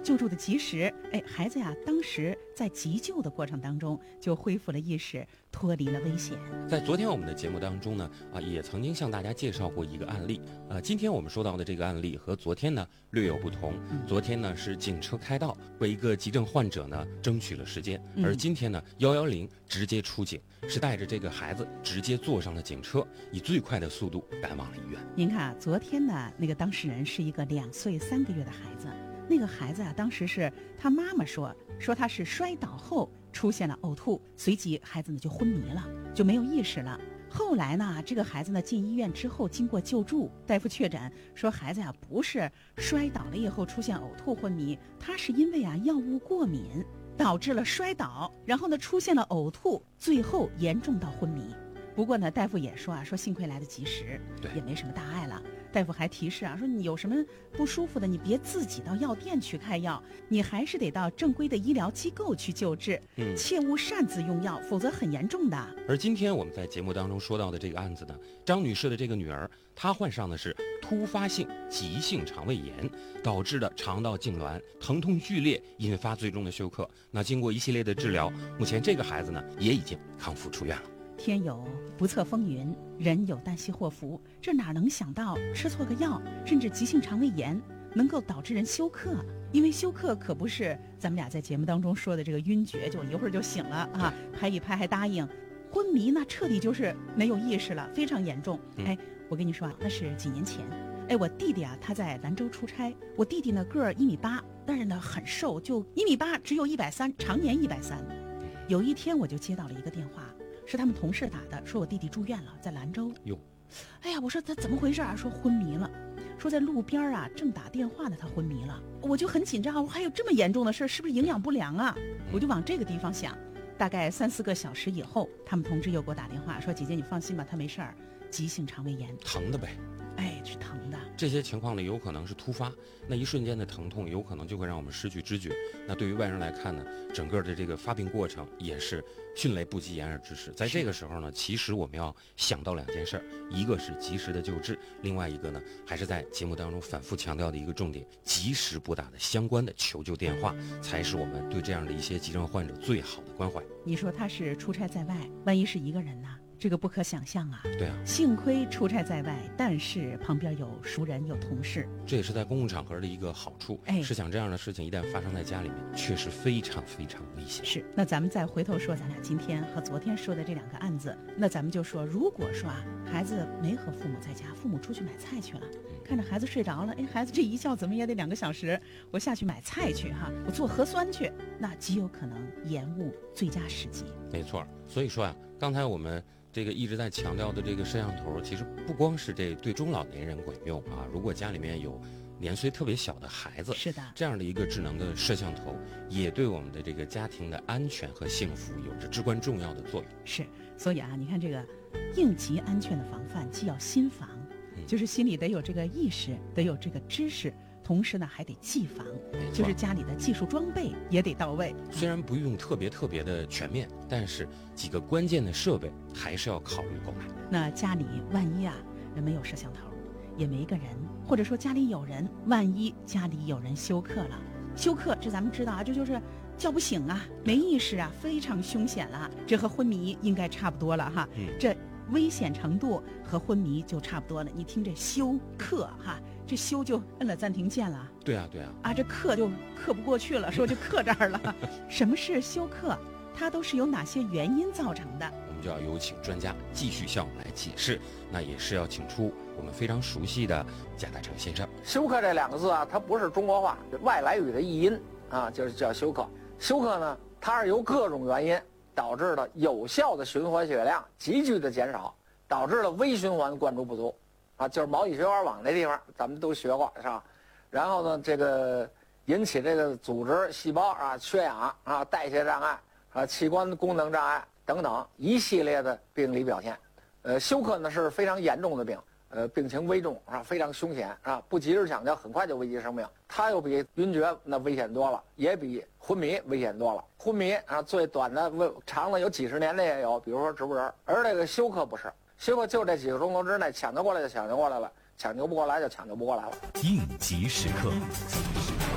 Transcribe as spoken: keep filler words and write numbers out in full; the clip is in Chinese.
救助的及时，哎，孩子呀，当时在急救的过程当中就恢复了意识，脱离了危险。 在昨天我们的节目当中呢，啊，也曾经向大家介绍过一个案例。呃，今天我们说到的这个案例和昨天呢略有不同。 嗯、 昨天呢是警车开道，为一个急症患者呢争取了时间， 嗯、 而今天呢幺幺零直接出警，是带着这个孩子直接坐上了警车，以最快的速度赶往了医院。 您看啊，昨天呢那个当事人是一个两岁三个月的孩子，那个孩子啊当时是他妈妈说说他是摔倒后出现了呕吐，随即孩子呢就昏迷了，就没有意识了。后来呢，这个孩子呢进医院之后，经过救助，大夫确诊说孩子呀、啊、不是摔倒了以后出现呕吐昏迷，他是因为啊药物过敏导致了摔倒，然后呢出现了呕吐，最后严重到昏迷。不过呢，大夫也说啊，说幸亏来得及时，也没什么大碍了。大夫还提示啊，说你有什么不舒服的，你别自己到药店去开药，你还是得到正规的医疗机构去救治，嗯，切勿擅自用药，否则很严重的。 而今天我们在节目当中说到的这个案子呢，张女士的这个女儿，她患上的是突发性急性肠胃炎导致的肠道痉挛，疼痛剧烈，引发最终的休克。那经过一系列的治疗，目前这个孩子呢也已经康复出院了。 天有不测风云，人有旦夕祸福，这哪能想到吃错个药，甚至急性肠胃炎能够导致人休克？因为休克可不是咱们俩在节目当中说的这个晕厥，就一会儿就醒了啊，拍一拍还答应。昏迷那彻底就是没有意识了，非常严重。哎，我跟你说啊，那是几年前。哎，我弟弟啊，他在兰州出差，我弟弟呢个儿一米八，但是呢很瘦，就一米八，只有一百三，常年一百三。有一天我就接到了一个电话。是他们同事打的，说我弟弟住院了，在兰州。 哟， 哎呀，我说他怎么回事啊？说昏迷了，说在路边啊正打电话呢，他昏迷了。我就很紧张，我说还有这么严重的事，是不是营养不良啊？我就往这个地方想。大概三四个小时以后，他们同事又给我打电话说：“姐姐，你放心吧，他没事儿，急性肠胃炎， 疼的呗。” 哎，是疼的。 这些情况呢，有可能是突发，那一瞬间的疼痛，有可能就会让我们失去知觉。那对于外人来看呢，整个的这个发病过程也是迅雷不及掩耳之势。在这个时候呢，其实我们要想到两件事儿，一个是及时的救治，另外一个呢，还是在节目当中反复强调的一个重点，及时拨打的相关的求救电话，才是我们对这样的一些急症患者最好的关怀。 你说他是出差在外，万一是一个人呢？这个不可想象啊！ 对啊， 幸亏出差在外，但是旁边有熟人有同事， 这也是在公共场合的一个好处。哎，试想这样的事情一旦发生在家里面，确实非常非常危险。 是，那咱们再回头说咱俩今天和昨天说的这两个案子，那咱们就说，如果说啊，孩子没和父母在家，父母出去买菜去了，看着孩子睡着了，哎，孩子这一觉怎么也得两个小时，我下去买菜去哈，我做核酸去，那极有可能延误最佳时机。 没错，所以说啊，刚才我们这个一直在强调的这个摄像头，其实不光是这对中老年人管用啊，如果家里面有年岁特别小的孩子， 是的， 这样的一个智能的摄像头，也对我们的这个家庭的安全和幸福有着至关重要的作用。 是，所以啊，你看这个应急安全的防范，既要心防，嗯、就是心里得有这个意识，得有这个知识。同时呢，还得技防，就是家里的技术装备也得到位。 虽然不用特别特别的全面，但是几个关键的设备还是要考虑购买。 那家里万一啊，没有摄像头，也没个人，或者说家里有人，万一家里有人休克了，休克这咱们知道啊，这就是叫不醒啊，没意识啊，非常凶险了。这和昏迷应该差不多了哈。嗯，这危险程度和昏迷就差不多了。你听这休克哈。这休就摁了暂停键了， 对啊对啊， 啊这克就克不过去了，说就克这儿了。什么是休克？它都是由哪些原因造成的？ 我们就要有请专家继续向我们来解释。那也是要请出我们非常熟悉的贾大成先生。 休克这两个字啊，它不是中国话，外来语的译音啊，就是叫休克。休克呢，它是由各种原因导致的有效的循环血量急剧的减少，导致了微循环灌注不足。啊，就是毛细血管网那地方，咱们都学过是吧？然后呢，这个引起这个组织细胞啊缺氧啊、代谢障碍啊、器官功能障碍等等一系列的病理表现。呃，休克呢是非常严重的病，呃，病情危重啊，非常凶险啊，不及时抢救很快就危及生命。它又比晕厥那危险多了，也比昏迷危险多了。昏迷啊，最短的、长的有几十年的也有，比如说植物人，而这个休克不是。休克就这几个钟头之内抢救过来就抢救过来了，抢救不过来就抢救不过来了。 应急时刻。